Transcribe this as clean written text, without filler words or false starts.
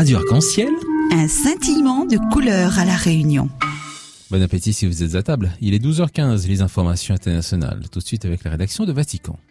Radio Arc-en-Ciel. Un scintillement de couleurs à La Réunion. Bon appétit si vous êtes à table. Il est 12h15, les informations internationales. Tout de suite avec la rédaction de Vatican.